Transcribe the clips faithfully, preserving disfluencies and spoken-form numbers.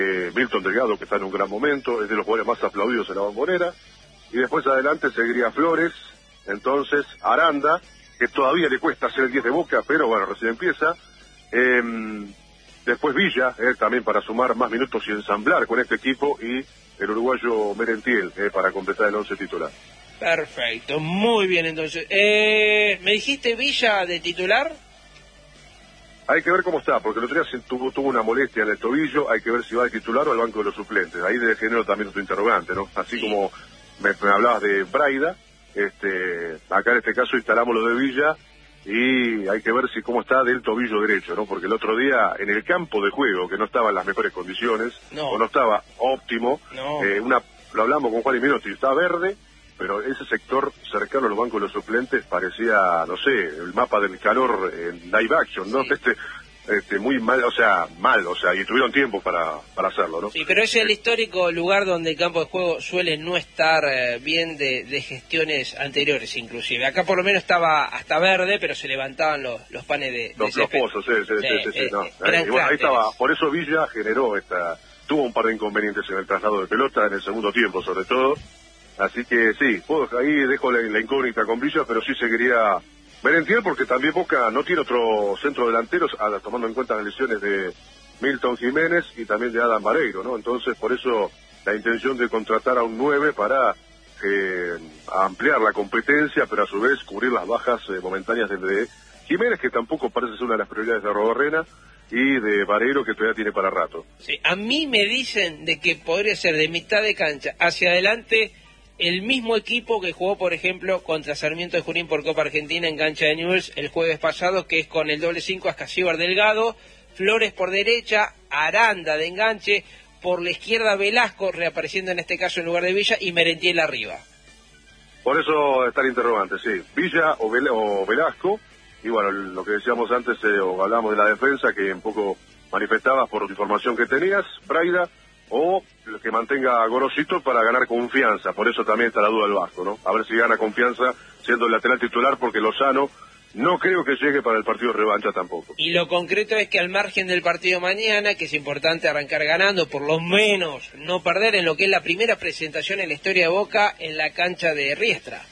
eh, Milton Delgado, que está en un gran momento, es de los jugadores más aplaudidos en la Bombonera, y después adelante seguiría Flores, entonces Aranda, que todavía le cuesta hacer el diez de Boca, pero bueno, recién empieza, eh, después Villa, eh, también para sumar más minutos y ensamblar con este equipo, y el uruguayo Merentiel, eh, para completar el once titular. Perfecto, muy bien entonces. Eh, ¿Me dijiste Villa de titular? Hay que ver cómo está, porque el otro día se tuvo, tuvo una molestia en el tobillo, hay que ver si va de titular o al banco de los suplentes. Ahí de género también otro interrogante, ¿no? Así sí. Como me, me hablabas de Braida, este, acá en este caso instalamos lo de Villa, y hay que ver si cómo está del tobillo derecho, ¿no? Porque el otro día en el campo de juego, que no estaba en las mejores condiciones, no. o no estaba óptimo, no. eh, una, lo hablamos con Juan y Minotti, estaba verde, pero ese sector cercano a los bancos de los suplentes parecía, no sé, el mapa del calor en live action, ¿no? Sí. Este, este, muy mal, o sea, mal, o sea, y tuvieron tiempo para, para hacerlo, ¿no? Sí, pero es el histórico lugar donde el campo de juego suele no estar eh, bien de, de gestiones anteriores, inclusive. Acá por lo menos estaba hasta verde, pero se levantaban los, los panes de, de los, los pozos, sí, sí, sí, sí, sí, eh, no. eh, ahí, bueno, ahí estaba, por eso Villa generó esta, tuvo un par de inconvenientes en el traslado de pelota, en el segundo tiempo sobre todo. Así que sí, puedo, ahí dejo la, la incógnita con Villa, pero sí seguiría Merentiel, porque también Boca no tiene otro centro delantero, tomando en cuenta las lesiones de Milton Jiménez y también de Adam Vareiro, ¿no? Entonces, por eso la intención de contratar a un nueve para eh, ampliar la competencia, pero a su vez cubrir las bajas eh, momentáneas de Jiménez, que tampoco parece ser una de las prioridades de Roborrena, y de Vareiro, que todavía tiene para rato. Sí, a mí me dicen de que podría ser de mitad de cancha hacia adelante el mismo equipo que jugó, por ejemplo, contra Sarmiento de Junín por Copa Argentina en cancha de Newell's el jueves pasado, que es con el doble cinco Ascasíbar Delgado, Flores por derecha, Aranda de enganche, por la izquierda Velasco, reapareciendo en este caso en lugar de Villa, y Merentiel arriba. Por eso está el interrogante, sí, Villa o, Vel o Velasco, y bueno, lo que decíamos antes, eh, o hablamos de la defensa, que un poco manifestabas por la información que tenías, Braida, o que mantenga a Gorosito para ganar confianza, por eso también está la duda del Vasco, ¿no? A ver si gana confianza siendo el lateral titular, porque Lozano no creo que llegue para el partido de revancha tampoco. Y lo concreto es que al margen del partido mañana, que es importante arrancar ganando, por lo menos no perder en lo que es la primera presentación en la historia de Boca en la cancha de Riestra.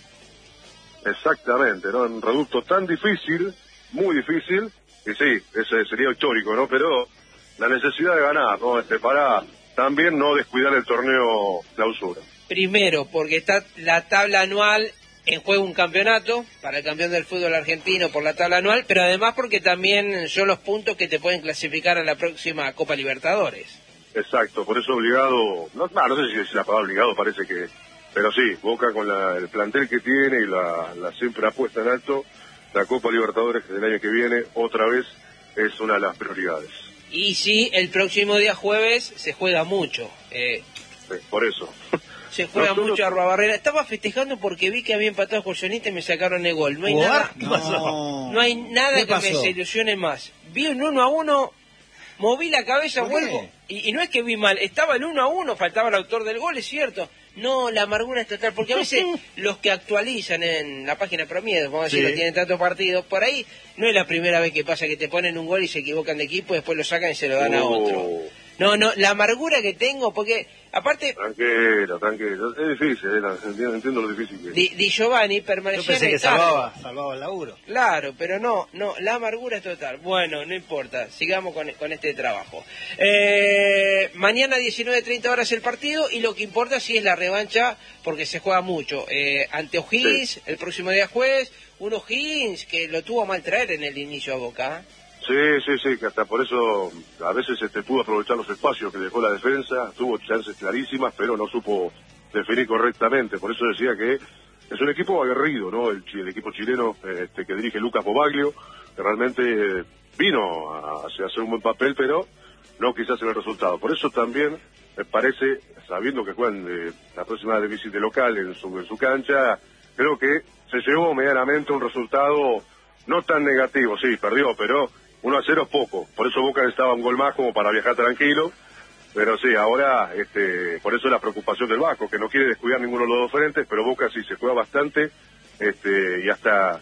Exactamente, ¿no? Un reducto tan difícil, muy difícil, y sí, ese sería histórico, ¿no? Pero la necesidad de ganar, ¿no? Este, para también no descuidar el torneo clausura. Primero, porque está la tabla anual en juego, un campeonato para el campeón del fútbol argentino por la tabla anual, pero además porque también son los puntos que te pueden clasificar a la próxima Copa Libertadores. Exacto, por eso obligado, no, no, no sé si es la palabra obligado, parece que, pero sí, Boca con la, el plantel que tiene y la, la siempre apuesta en alto, la Copa Libertadores del año que viene, otra vez, es una de las prioridades. Y sí, el próximo día jueves se juega mucho. Eh, sí, por eso. Se juega Nosotros... mucho a Arruabarrena. Estaba festejando porque vi que había empatado Jorjanita y me sacaron el gol. No hay nada, ¿Qué pasó? No hay nada que pasó? me desilusione más. Vi un uno a uno, moví la cabeza, vuelvo. Y, y no es que vi mal, estaba el uno a uno, faltaba el autor del gol, es cierto. No, la amargura es total, porque a veces los que actualizan en la página Promiedo, vamos a decir, sí. tienen tantos partidos, por ahí no es la primera vez que pasa que te ponen un gol y se equivocan de equipo, después lo sacan y se lo dan a otro. No, no, la amargura que tengo, porque aparte... Tranquilo, tranquilo, es difícil, eh, entiendo, entiendo lo difícil que es. Di, Di Giovanni permanecía Yo pensé en el que salvaba, salvaba el laburo. Claro, pero no, no, la amargura es total. Bueno, no importa, sigamos con, con este trabajo. Eh, mañana diecinueve treinta horas el partido, y lo que importa sí es la revancha, porque se juega mucho. Eh, ante O'Higgins, sí. el próximo día jueves, un O'Higgins que lo tuvo a mal traer en el inicio a Boca. Sí, sí, sí, que hasta por eso a veces este, pudo aprovechar los espacios que dejó la defensa, tuvo chances clarísimas, pero no supo definir correctamente. Por eso decía que es un equipo aguerrido, ¿no? El, el equipo chileno este, que dirige Lucas Bobaglio, que realmente eh, vino a, a hacer un buen papel, pero no quizás en el resultado. Por eso también me parece, sabiendo que juegan eh, la próxima de visita local en su, en su cancha, creo que se llevó medianamente un resultado no tan negativo. Sí, perdió, pero uno a cero es poco, por eso Boca necesitaba un gol más como para viajar tranquilo, pero sí, ahora, este, por eso la preocupación del Vasco, que no quiere descuidar ninguno de los dos frentes, pero Boca sí se juega bastante, este, y hasta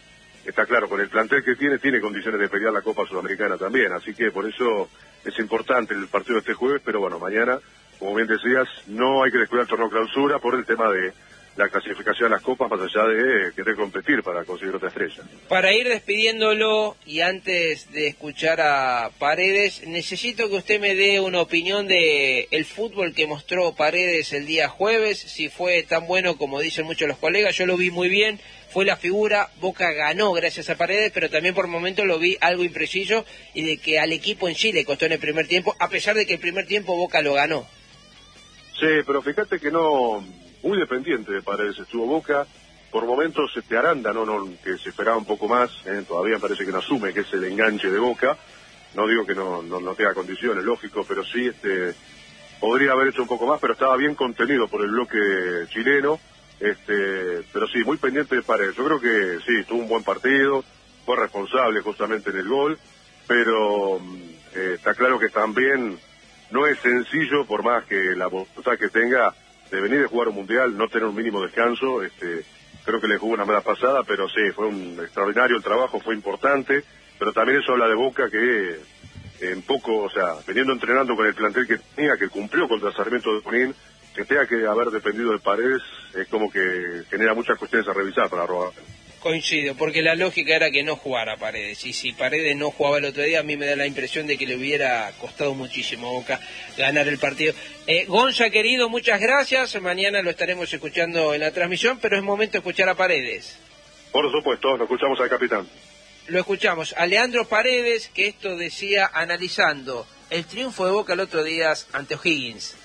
está claro, con el plantel que tiene, tiene condiciones de pelear la Copa Sudamericana también, así que por eso es importante el partido de este jueves, pero bueno, mañana, como bien decías, no hay que descuidar el torneo clausura por el tema de la clasificación a las copas, más allá de querer competir para conseguir otra estrella. Para ir despidiéndolo y antes de escuchar a Paredes, necesito que usted me dé una opinión de el fútbol que mostró Paredes el día jueves, si fue tan bueno como dicen muchos los colegas. Yo lo vi muy bien, fue la figura, Boca ganó gracias a Paredes, pero también por momentos lo vi algo impreciso y de que al equipo en sí le costó en el primer tiempo, a pesar de que el primer tiempo Boca lo ganó. Sí, pero fíjate que no... muy dependiente de Paredes estuvo Boca, por momentos este Aranda, no, no, que se esperaba un poco más, eh, todavía parece que no asume que es el enganche de Boca, no digo que no, no, no tenga condiciones, lógico, pero sí este podría haber hecho un poco más, pero estaba bien contenido por el bloque chileno, este pero sí, muy pendiente de Paredes. Yo creo que sí, tuvo un buen partido, fue responsable justamente en el gol, pero eh, está claro que también no es sencillo, por más que la voluntad que tenga de venir a jugar un mundial, no tener un mínimo descanso. Este creo que le jugó una mala pasada, pero sí, fue un extraordinario el trabajo, fue importante, pero también eso habla de Boca que en poco, o sea, veniendo entrenando con el plantel que tenía, que cumplió contra Sarmiento de Junín, que tenga que haber dependido de Paredes, es como que genera muchas cuestiones a revisar para robar. Coincido, porque la lógica era que no jugara Paredes, y si Paredes no jugaba el otro día, a mí me da la impresión de que le hubiera costado muchísimo a Boca ganar el partido. Eh, Gonza, querido, muchas gracias, mañana lo estaremos escuchando en la transmisión, pero es momento de escuchar a Paredes. Por supuesto, lo escuchamos al capitán. Lo escuchamos, a Leandro Paredes, que esto decía analizando el triunfo de Boca el otro día ante O'Higgins.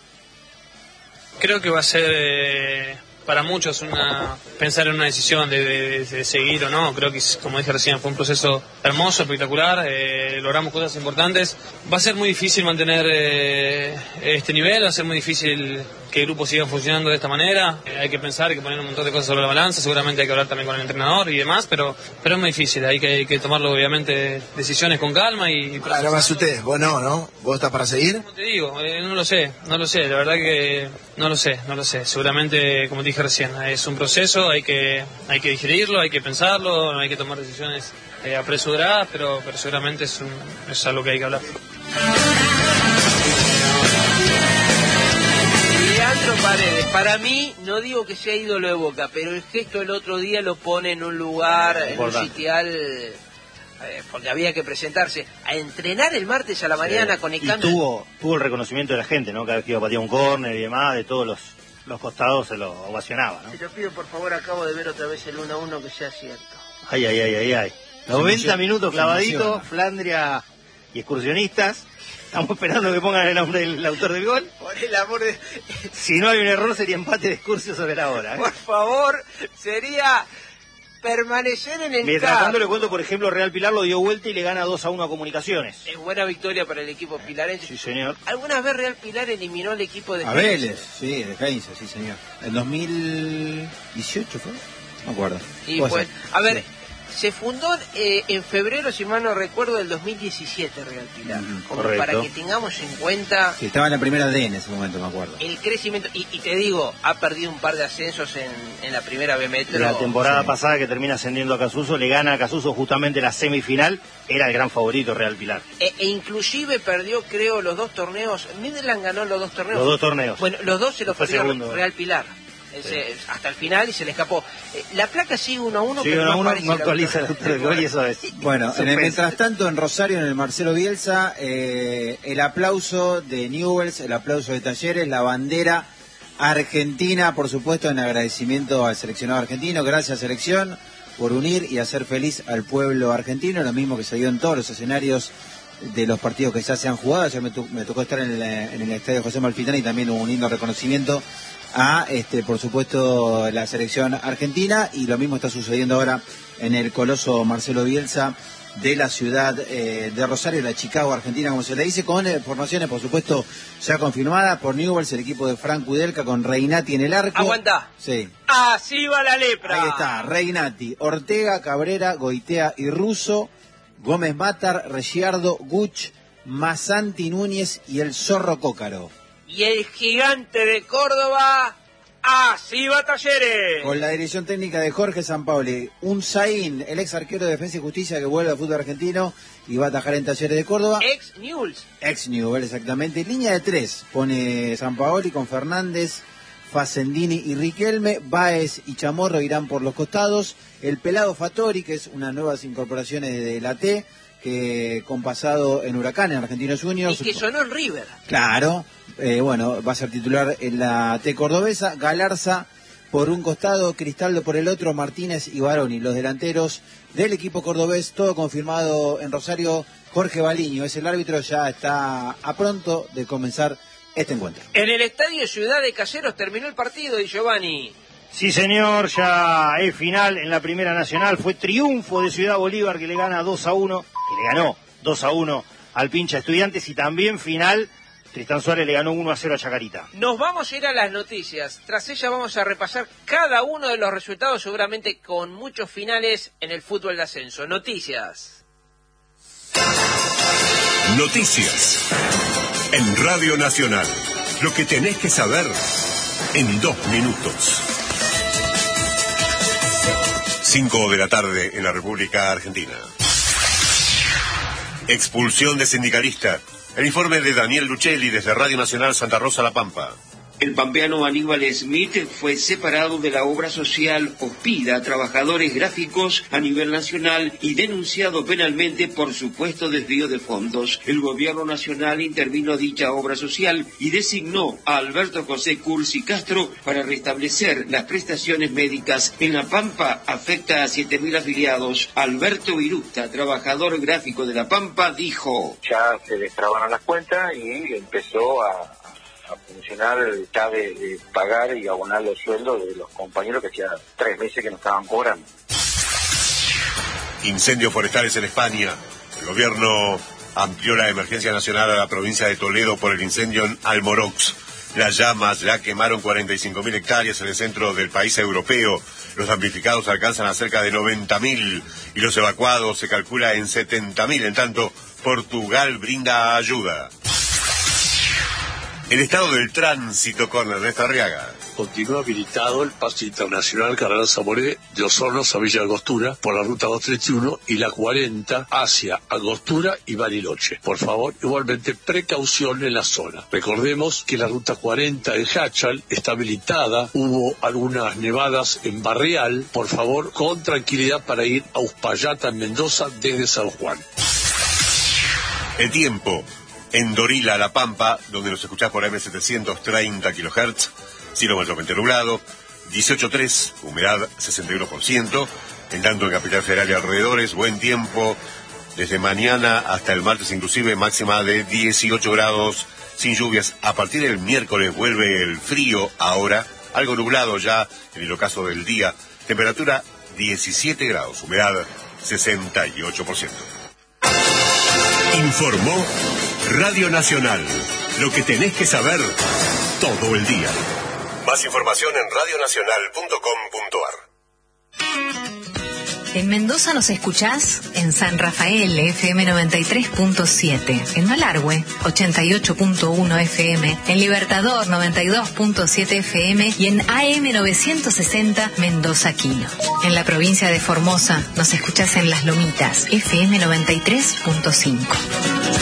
Creo que va a ser... Eh... para muchos una pensar en una decisión de, de, de seguir o no. Creo que, como dije recién, fue un proceso hermoso, espectacular, eh, logramos cosas importantes. Va a ser muy difícil mantener eh, este nivel, va a ser muy difícil que el grupo siga funcionando de esta manera. Eh, hay que pensar, hay que poner un montón de cosas sobre la balanza, seguramente hay que hablar también con el entrenador y demás, pero pero es muy difícil, hay que, hay que tomarlo obviamente decisiones con calma y... Ahora más usted, vos no, ¿no? ¿Vos estás para seguir? Como te digo, eh, no lo sé, no lo sé, la verdad que no lo sé, no lo sé. Seguramente, como te dije recién, es un proceso, hay que hay que digerirlo, hay que pensarlo, no hay que tomar decisiones eh, apresuradas, pero, pero seguramente es, un, es algo que hay que hablar. Leandro Paredes, para mí, no digo que sea ídolo de Boca, pero el gesto del otro día lo pone en un lugar, en un sitial, eh, porque había que presentarse a entrenar el martes a la mañana, sí, con el cambio. Y tuvo, tuvo el reconocimiento de la gente, ¿no? Cada vez que iba a patear un córner y demás, de todos los, los costados se lo ovacionaba, ¿no? Te lo pido, por favor, acabo de ver otra vez el uno a uno, que sea cierto. Ay, ay, ay, ay, ay. noventa minutos clavaditos, Flandria y excursionistas. Estamos esperando que pongan el nombre del autor del gol. Por el amor de... Si no hay un error, sería empate de Excursio sobre la hora, ¿eh? Por favor, sería permanecer en el Mientras campo. tanto le cuento, por ejemplo, Real Pilar lo dio vuelta y le gana dos a uno a Comunicaciones. Es buena victoria para el equipo pilarense. Sí, señor. ¿Alguna vez Real Pilar eliminó al equipo de A Vélez, sí, de Heinze, sí, señor. En dos mil dieciocho fue, no me acuerdo. Y pues, a ver... Sí. Se fundó eh, en febrero, si mal no recuerdo, del dos mil diecisiete Real Pilar. Uh-huh. Como correcto. Para que tengamos en cuenta... Sí, estaba en la primera D en ese momento, me acuerdo. El crecimiento, y, y te digo, ha perdido un par de ascensos en, en la primera B Metro. La temporada sí. pasada, que termina ascendiendo a Casuso, le gana a Casuso justamente la semifinal, era el gran favorito Real Pilar. E, e inclusive perdió, creo, los dos torneos. Midland ganó los dos torneos. Los dos torneos. Bueno, los dos se los Fue perdió segundo. Real Pilar. Ese, sí. Hasta el final y se le escapó. La placa sigue uno a uno, sigue pero uno a no, uno, aparece no actualiza el autor del gol y eso es. Bueno, en el, mientras tanto en Rosario, en el Marcelo Bielsa, eh, el aplauso de Newell's, el aplauso de Talleres, la bandera argentina, por supuesto, en agradecimiento al seleccionado argentino. Gracias, selección, por unir y hacer feliz al pueblo argentino, lo mismo que se dio en todos los escenarios de los partidos que ya se han jugado. Ayer me, to me tocó estar en el, en el estadio José Malfitani y también hubo un lindo reconocimiento a, este, por supuesto, la selección argentina, y lo mismo está sucediendo ahora en el coloso Marcelo Bielsa de la ciudad eh, de Rosario, la Chicago Argentina, como se le dice, con formaciones, por supuesto, ya confirmadas por Newell's, el equipo de Frank Kudelka, con Reinati en el arco. Aguanta. Sí. Así va la lepra. Ahí está, Reinati, Ortega, Cabrera, Goitea y Russo, Gómez Matar, Reggiardo, Guch, Masanti Núñez y el Zorro Cócaro. Y el gigante de Córdoba, Así va Talleres. Con la dirección técnica de Jorge Sampaoli. Un Zain, el ex arquero de Defensa y Justicia que vuelve al fútbol argentino y va a atajar en Talleres de Córdoba. Ex Newell's. Ex Newell's, exactamente. Línea de tres pone Sampaoli con Fernández, Facendini y Riquelme. Báez y Chamorro irán por los costados. El pelado Fattori, que es una nuevas incorporaciones de la T, que con pasado en Huracán, en Argentinos Juniors. Y que sonó en River. Claro, eh, bueno, va a ser titular en la T cordobesa. Galarza por un costado, Cristaldo por el otro, Martínez y Baroni, los delanteros del equipo cordobés. Todo confirmado en Rosario. Jorge Baliño es el árbitro, ya está a pronto de comenzar este encuentro. En el estadio Ciudad de Caseros terminó el partido, Di Giovanni. Sí, señor, ya es final en la Primera Nacional. Fue triunfo de Ciudad Bolívar, que le gana dos a uno, que le ganó dos a uno al Pincha Estudiantes, y también final, Tristán Suárez le ganó uno a cero a Chacarita. Nos vamos a ir a las noticias. Tras ella vamos a repasar cada uno de los resultados, seguramente con muchos finales en el fútbol de ascenso. Noticias. Noticias. En Radio Nacional. Lo que tenés que saber en dos minutos. Cinco de la tarde en la República Argentina. Expulsión de sindicalista. El informe de Daniel Lucelli desde Radio Nacional Santa Rosa La Pampa. El pampeano Aníbal Smith fue separado de la obra social Ospida, trabajadores gráficos a nivel nacional, y denunciado penalmente por supuesto desvío de fondos. El gobierno nacional intervino dicha obra social y designó a Alberto José Cursi Castro para restablecer las prestaciones médicas. En La Pampa afecta a siete mil afiliados. Alberto Viruta, trabajador gráfico de La Pampa, dijo: ya se destrabaron las cuentas y empezó a a funcionar ya de, de pagar y abonar los sueldos de los compañeros que hacía tres meses que no estaban cobrando. Incendios forestales en España. El gobierno amplió la emergencia nacional a la provincia de Toledo por el incendio en Almorox. Las llamas ya quemaron cuarenta y cinco mil hectáreas en el centro del país europeo. Los damnificados alcanzan a cerca de noventa mil y los evacuados se calcula en setenta mil. En tanto, Portugal brinda ayuda. El estado del tránsito con Ernesto Arriaga. Continúa habilitado el paso internacional Carrera Zamoré de Osorno a Villa Angostura por la ruta doscientos treinta y uno y la cuarenta hacia Angostura y Bariloche. Por favor, igualmente precaución en la zona. Recordemos que la ruta cuarenta de Hachal está habilitada. Hubo algunas nevadas en Barrial. Por favor, con tranquilidad para ir a Uspallata en Mendoza desde San Juan. El tiempo. En Dorila, La Pampa, donde nos escuchás por M setecientos treinta kilohertz, cielo mayormente nublado, dieciocho coma tres, humedad sesenta y uno por ciento, en tanto en Capital Federal y alrededores, buen tiempo, desde mañana hasta el martes inclusive, máxima de dieciocho grados, sin lluvias. A partir del miércoles vuelve el frío ahora, algo nublado ya en el ocaso del día, temperatura diecisiete grados, humedad sesenta y ocho por ciento. Informó Radio Nacional. Lo que tenés que saber todo el día. Más información en radio nacional punto com punto ar. En Mendoza nos escuchás en San Rafael, F M noventa y tres punto siete, en Malargüe, ochenta y ocho punto uno F M, en Libertador, noventa y dos punto siete F M y en A M novecientos sesenta Mendoza Quino. En la provincia de Formosa nos escuchás en Las Lomitas, F M noventa y tres punto cinco.